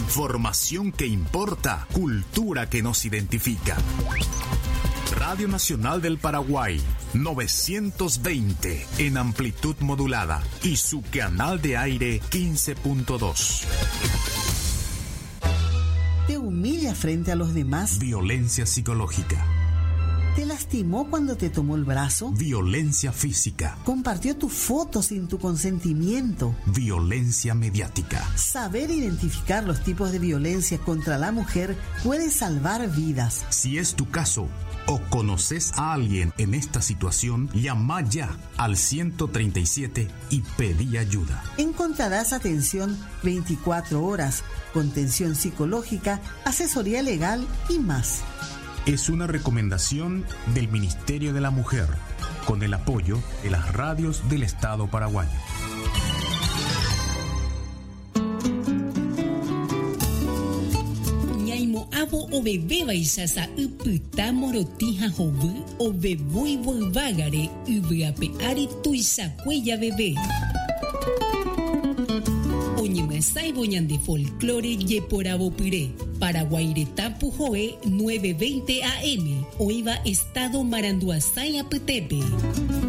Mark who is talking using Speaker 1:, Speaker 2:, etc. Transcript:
Speaker 1: Información que importa, cultura que nos identifica. Radio Nacional del Paraguay, 920 en amplitud modulada y su canal de aire 15.2.
Speaker 2: ¿Te humilla frente a los demás?
Speaker 1: Violencia psicológica.
Speaker 2: ¿Te lastimó cuando te tomó el brazo?
Speaker 1: Violencia física.
Speaker 2: ¿Compartió tu foto sin tu consentimiento?
Speaker 1: Violencia mediática.
Speaker 2: Saber identificar los tipos de violencia contra la mujer puede salvar vidas.
Speaker 1: Si es tu caso o conoces a alguien en esta situación, llama ya al 137 y pedí ayuda.
Speaker 2: Encontrarás atención 24 horas, contención psicológica, asesoría legal y más.
Speaker 1: Es una recomendación del Ministerio de la Mujer, con el apoyo de las radios del Estado paraguayo.
Speaker 3: Ñaimo abo o bebé baisasa upita morotija jovu o bebui volvagare ubeape ari tuisa cuella bebé. Oñemesai boñan de folclore yeporabo piré. Paraguairetapu Joe 9:20 AM. Oiva Estado Maranduasaya Petepe.